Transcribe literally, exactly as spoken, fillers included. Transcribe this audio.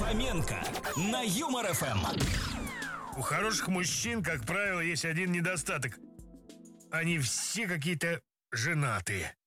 Фоменко на Юмор эф эм. У хороших мужчин, как правило, есть один недостаток. Они все какие-то женатые.